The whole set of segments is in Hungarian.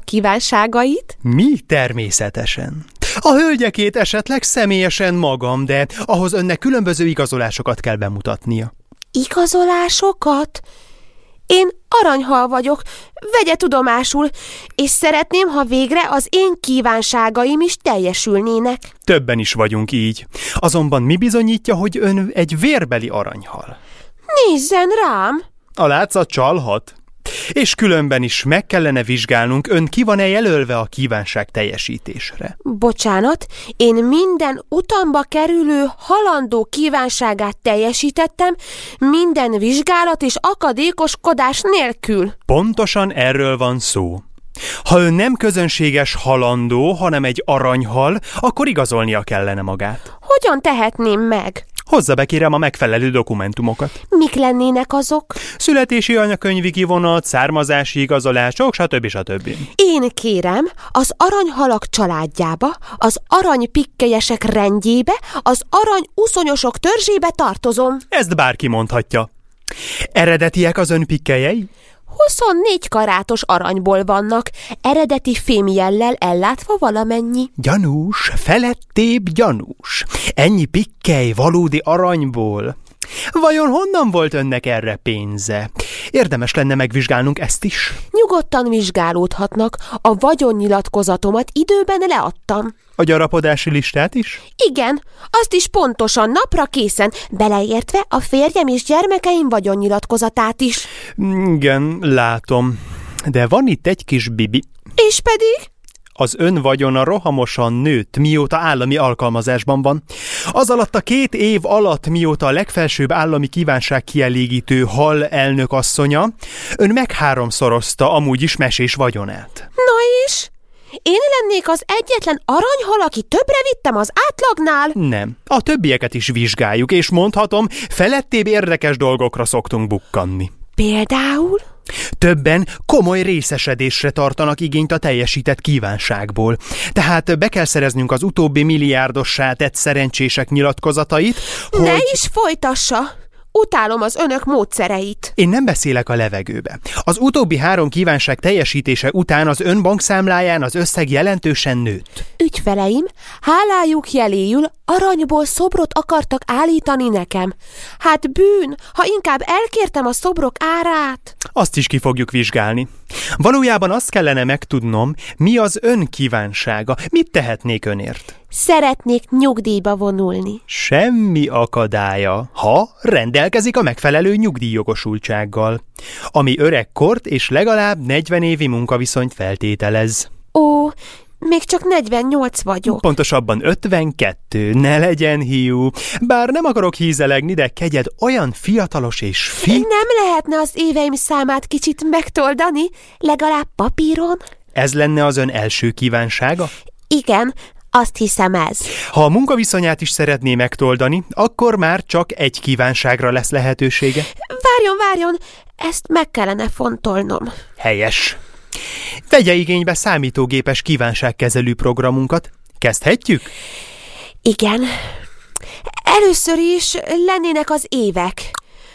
kívánságait? Mi? Természetesen. A hölgyekét esetleg személyesen magam, de ahhoz önnek különböző igazolásokat kell bemutatnia. Igazolásokat? Én aranyhal vagyok, vegye tudomásul, és szeretném, ha végre az én kívánságaim is teljesülnének. Többen is vagyunk így. Azonban mi bizonyítja, hogy ön egy vérbeli aranyhal? Nézzen rám! A látszat csalhat. És különben is meg kellene vizsgálnunk, ön ki van-e jelölve a kívánság teljesítésre. Bocsánat, én minden utamba kerülő halandó kívánságát teljesítettem, minden vizsgálat és akadékoskodás nélkül. Pontosan erről van szó. Ha ön nem közönséges halandó, hanem egy aranyhal, akkor igazolnia kellene magát. Hogyan tehetném meg? Hozza be, kérem, a megfelelő dokumentumokat. Mik lennének azok? Születési anyakönyvi kivonat, származási igazolások, stb. Én kérem, az aranyhalak családjába, az aranypikkelyesek rendjébe, az aranyuszonyosok törzsébe tartozom. Ezt bárki mondhatja. Eredetiek az ön pikkelyei? 24 karátos aranyból vannak, eredeti fémjellel ellátva valamennyi. Gyanús, felettébb gyanús. Ennyi pikkely valódi aranyból. Vajon honnan volt önnek erre pénze? Érdemes lenne megvizsgálnunk ezt is. Nyugodtan vizsgálódhatnak, a vagyonnyilatkozatomat időben leadtam. A gyarapodási listát is? Igen, azt is pontosan napra készen, beleértve a férjem és gyermekeim vagyonnyilatkozatát is. Igen, látom. De van itt egy kis bibi. És pedig? Az ön vagyona rohamosan nőtt, mióta állami alkalmazásban van. Az alatt a 2 év alatt, mióta a legfelsőbb állami kívánság kielégítő hal elnökasszonya, ön megháromszorozta amúgy is mesés vagyonát. Na és? Én lennék az egyetlen aranyhal, aki többre vittem az átlagnál? Nem. A többieket is vizsgáljuk, és mondhatom, felettébb érdekes dolgokra szoktunk bukkanni. Például? Többen komoly részesedésre tartanak igényt a teljesített kívánságból. Tehát be kell szereznünk az utóbbi milliárdossá tett szerencsések nyilatkozatait, hogy... Ne is folytassa! Utálom az önök módszereit. Én nem beszélek a levegőbe. Az utóbbi 3 kívánság teljesítése után az ön bankszámláján az összeg jelentősen nőtt. Ügyfeleim hálájuk jeléül aranyból szobrot akartak állítani nekem. Hát bűn, ha inkább elkértem a szobrok árát. Azt is ki fogjuk vizsgálni. Valójában azt kellene megtudnom, mi az ön kívánsága, mit tehetnék önért. Szeretnék nyugdíjba vonulni. Semmi akadálya, ha rendelkezik a megfelelő nyugdíjjogosultsággal, ami öregkort és legalább 40 évi munkaviszonyt feltételez. Ó, még csak 48 vagyok. Pontosabban 52, ne legyen hiú. Bár nem akarok hízelegni, de kegyed olyan fiatalos és fit. Nem lehetne az éveim számát kicsit megtoldani, legalább papíron? Ez lenne az ön első kívánsága? Igen, azt hiszem ez. Ha a munkaviszonyát is szeretné megtoldani, akkor már csak egy kívánságra lesz lehetősége. Várjon, ezt meg kellene fontolnom. Helyes. Vegye igénybe számítógépes kívánságkezelő programunkat. Kezdhetjük? Igen. Először is lennének az évek.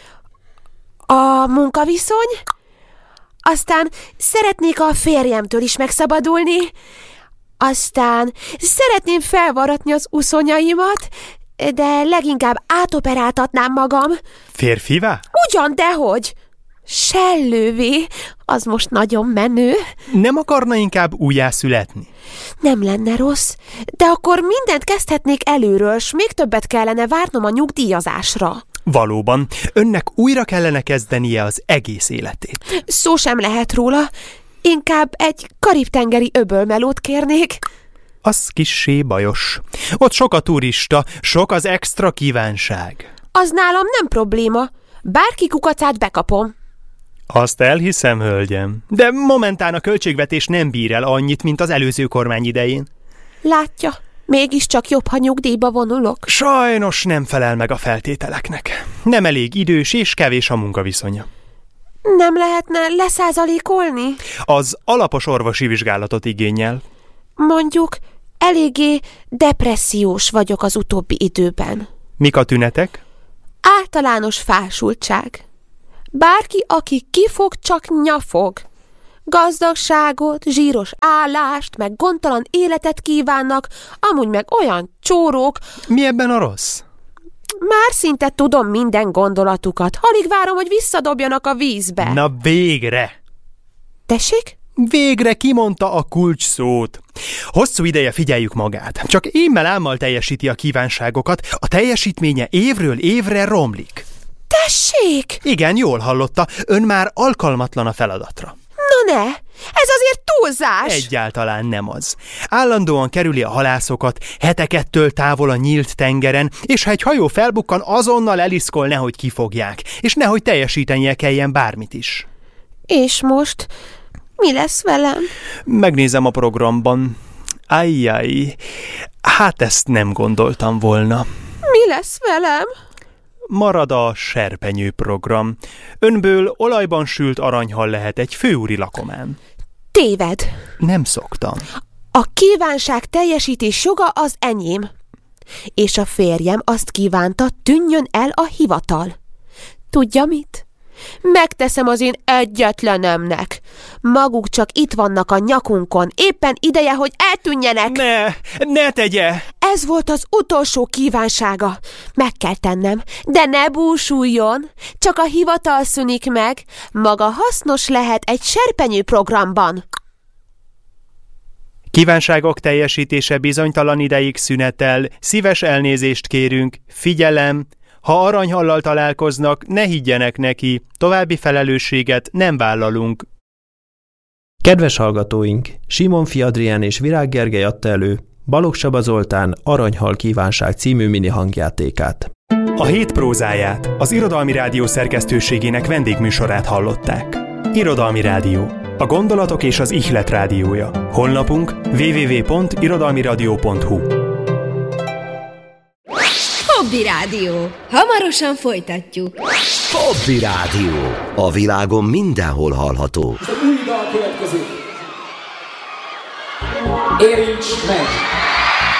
A munkaviszony, aztán szeretnék a férjemtől is megszabadulni, aztán szeretném felvarratni az uszonyaimat, de leginkább átoperáltatnám magam. Férfivá? Ugyan, dehogy! Sellővé, az most nagyon menő. Nem akarna inkább újjászületni? Nem lenne rossz, de akkor mindent kezdhetnék előről, s még többet kellene várnom a nyugdíjazásra. Valóban, önnek újra kellene kezdenie az egész életét. Szó sem lehet róla, inkább egy karib-tengeri öbölmelót kérnék. Az kissé bajos. Ott sok a turista, sok az extra kívánság. Az nálam nem probléma, bárki kukacát bekapom. Azt elhiszem, hölgyem, de momentán a költségvetés nem bír el annyit, mint az előző kormány idején. Látja, mégiscsak jobb, ha nyugdíjba vonulok. Sajnos nem felel meg a feltételeknek. Nem elég idős és kevés a munkaviszonya. Nem lehetne leszázalékolni? Az alapos orvosi vizsgálatot igényel. Mondjuk, eléggé depressziós vagyok az utóbbi időben. Mik a tünetek? Általános fásultság. Bárki, aki kifog, csak nyafog. Gazdagságot, zsíros állást, meg gondtalan életet kívánnak, amúgy meg olyan csórók. Mi ebben a rossz? Már szinte tudom minden gondolatukat. Alig várom, hogy visszadobjanak a vízbe. Na végre! Tessék? Végre kimondta a kulcs szót. Hosszú ideje figyeljük magát. Csak émmel-ámmal teljesíti a kívánságokat, a teljesítménye évről évre romlik. Tessék! Igen, jól hallotta, ön már alkalmatlan a feladatra. Na ne! Ez azért túlzás! Egyáltalán nem az. Állandóan kerüli a halászokat, heteket tölt távol a nyílt tengeren, és ha egy hajó felbukkan, azonnal eliszkol, nehogy kifogják, és nehogy teljesítenie kelljen bármit is. És most mi lesz velem? Megnézem a programban. Ajjaj, hát ezt nem gondoltam volna. Mi lesz velem? Marad a serpenyő program. Önből olajban sült aranyhal lehet egy főúri lakomán. Téved. Nem szoktam. A kívánság teljesítés joga az enyém. És a férjem azt kívánta, tűnjön el a hivatal. Tudja mit? Megteszem az én egyetlenemnek. Maguk csak itt vannak a nyakunkon. Éppen ideje, hogy eltűnjenek. Ne tegye! Ez volt az utolsó kívánsága. Meg kell tennem, de ne búsuljon. Csak a hivatal szűnik meg. Maga hasznos lehet egy serpenyő programban. Kívánságok teljesítése bizonytalan ideig szünetel. Szíves elnézést kérünk. Figyelem! Ha aranyhallal találkoznak, ne higgyenek neki, további felelősséget nem vállalunk. Kedves hallgatóink, Simonfi Adrián és Virág Gergely adta elő Balogh Csaba Zoltán Aranyhal kívánság című mini hangjátékát. A hét prózáját, az Irodalmi Rádió szerkesztőségének vendégműsorát hallották. Irodalmi Rádió, a gondolatok és az ihlet rádiója. Honlapunk www.irodalmiradio.hu. Hobby Rádió. Hamarosan folytatjuk. Hobby Rádió. A világon mindenhol hallható. És új dal következik. Érints meg!